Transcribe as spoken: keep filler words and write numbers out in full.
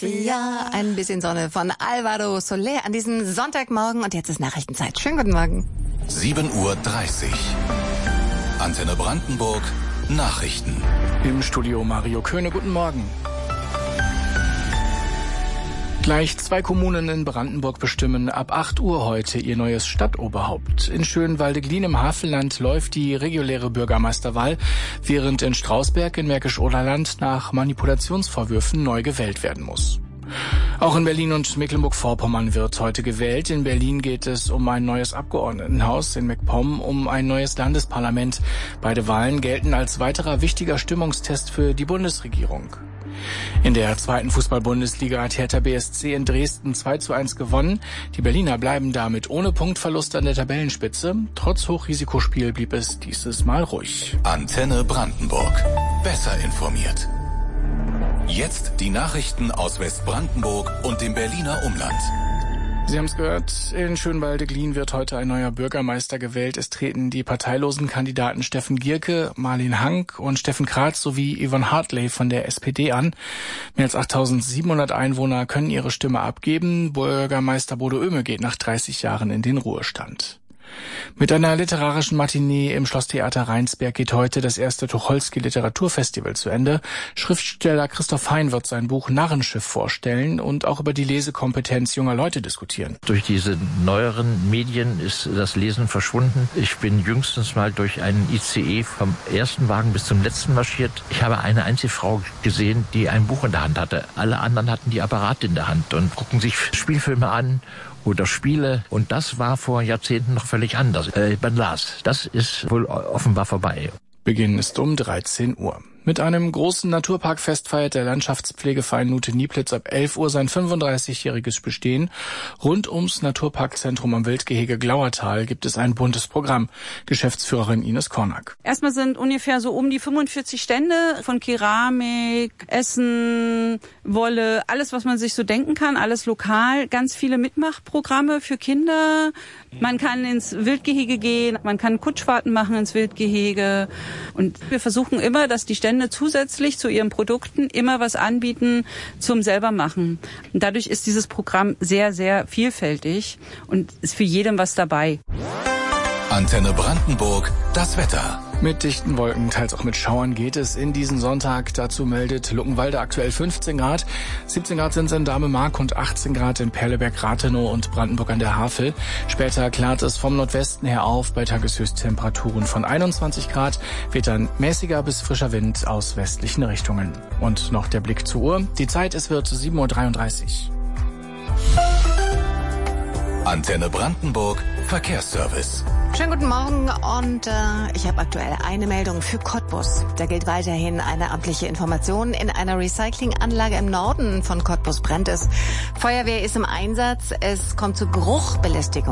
Sofia. Ein bisschen Sonne von Alvaro Soler an diesem Sonntagmorgen. Und jetzt ist Nachrichtenzeit. Schönen guten Morgen. sieben Uhr dreißig. Antenne Brandenburg. Nachrichten. Im Studio Mario Köhne. Guten Morgen. Gleich zwei Kommunen in Brandenburg bestimmen ab acht Uhr heute ihr neues Stadtoberhaupt. In Schönwalde-Glien im Havelland läuft die reguläre Bürgermeisterwahl, während in Strausberg in Märkisch-Oderland nach Manipulationsvorwürfen neu gewählt werden muss. Auch in Berlin und Mecklenburg-Vorpommern wird heute gewählt. In Berlin geht es um ein neues Abgeordnetenhaus, in MacPom um ein neues Landesparlament. Beide Wahlen gelten als weiterer wichtiger Stimmungstest für die Bundesregierung. In der zweiten Fußball-Bundesliga hat Hertha B S C in Dresden zwei zu eins gewonnen. Die Berliner bleiben damit ohne Punktverlust an der Tabellenspitze. Trotz Hochrisikospiel blieb es dieses Mal ruhig. Antenne Brandenburg. Besser informiert. Jetzt die Nachrichten aus Westbrandenburg und dem Berliner Umland. Sie haben es gehört, in Schönwalde-Glien wird heute ein neuer Bürgermeister gewählt. Es treten die parteilosen Kandidaten Steffen Gierke, Marlin Hank und Steffen Kratz sowie Yvonne Hartley von der S P D an. Mehr als achttausendsiebenhundert Einwohner können ihre Stimme abgeben. Bürgermeister Bodo Oehme geht nach dreißig Jahren in den Ruhestand. Mit einer literarischen Matinee im Schlosstheater Rheinsberg geht heute das erste Tucholsky-Literaturfestival zu Ende. Schriftsteller Christoph Hein wird sein Buch Narrenschiff vorstellen und auch über die Lesekompetenz junger Leute diskutieren. Durch diese neueren Medien ist das Lesen verschwunden. Ich bin jüngstens mal durch einen I C E vom ersten Wagen bis zum letzten marschiert. Ich habe eine einzige Frau gesehen, die ein Buch in der Hand hatte. Alle anderen hatten die Apparate in der Hand und gucken sich Spielfilme an oder Spiele. Und das war vor Jahrzehnten noch völlig anders. Äh, man las. Das ist wohl offenbar vorbei. Beginn ist um dreizehn Uhr. Mit einem großen Naturparkfest feiert der Landschaftspflegeverein Nute-Nieplitz ab elf Uhr sein fünfunddreißigjähriges Bestehen. Rund ums Naturparkzentrum am Wildgehege Glauertal gibt es ein buntes Programm. Geschäftsführerin Ines Kornack. Erstmal sind ungefähr so um die fünfundvierzig Stände von Keramik, Essen, Wolle, alles, was man sich so denken kann, alles lokal. Ganz viele Mitmachprogramme für Kinder. Man kann ins Wildgehege gehen, man kann Kutschfahrten machen ins Wildgehege. Und wir versuchen immer, dass die Stände zusätzlich zu ihren Produkten immer was anbieten zum selbermachen. Und dadurch ist dieses Programm sehr, sehr vielfältig und ist für jeden was dabei. Antenne Brandenburg, das Wetter. Mit dichten Wolken, teils auch mit Schauern geht es in diesen Sonntag. Dazu meldet Luckenwalde aktuell fünfzehn Grad. siebzehn Grad sind es in Dahme-Mark und achtzehn Grad in Perleberg-Rathenow und Brandenburg an der Havel. Später klart es vom Nordwesten her auf bei Tageshöchsttemperaturen von einundzwanzig Grad. Weht dann mäßiger bis frischer Wind aus westlichen Richtungen. Und noch der Blick zur Uhr. Die Zeit, es wird sieben Uhr dreiunddreißig. Antenne Brandenburg, Verkehrsservice. Schönen guten Morgen und äh, ich habe aktuell eine Meldung für Cottbus. Da gilt weiterhin eine amtliche Information. In einer Recyclinganlage im Norden von Cottbus brennt es. Feuerwehr ist im Einsatz. Es kommt zu Geruchbelästigung.